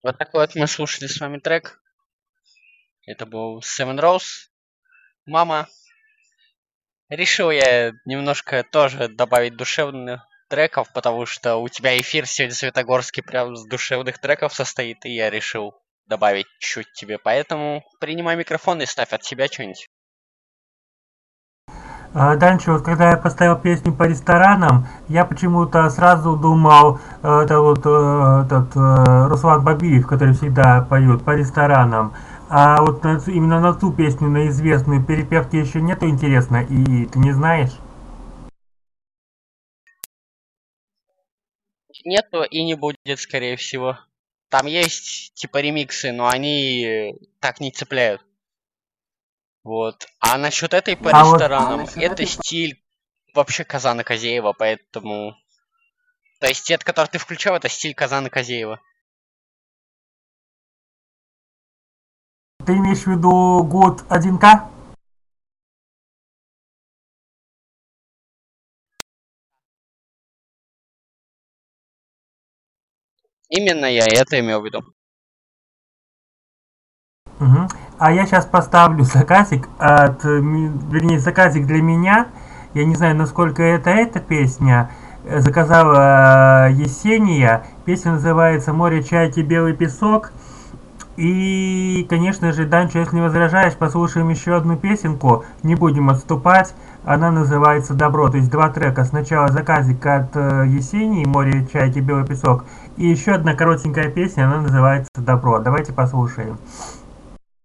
Вот такой вот мы слушали с вами трек. Это был Seven Rose. Мама. Решил я немножко тоже добавить душевных треков, потому что у тебя эфир сегодня светогорский прям с душевных треков состоит, и я решил добавить чуть тебе. Поэтому принимай микрофон и ставь от себя что-нибудь. Дальше, вот когда я поставил песню по ресторанам, я почему-то сразу думал, это вот Руслан Бабиев, который всегда поет по ресторанам. А вот именно на ту песню, на известную, перепевки еще нету, интересно, и ты не знаешь? Нету и не будет, скорее всего. Там есть типа ремиксы, но они так не цепляют. Вот. А насчет этой по А вот ресторанам, это стиль вообще Казана Козеева, поэтому... То есть те, который ты включал, это стиль Казана Козеева. ты имеешь в виду год 1К? Именно я это имел в виду. Мгм. А я сейчас поставлю заказик вернее, заказик для меня. Я не знаю, насколько это эта песня. Заказала Есения. Песня называется «Море, чайки, белый песок». И, конечно же, Данчо, если не возражаешь, послушаем еще одну песенку. Не будем отступать. Она называется «Добро». То есть два трека. Сначала заказик от Есении «Море, чайки, белый песок». И еще одна коротенькая песня, она называется «Добро». Давайте послушаем.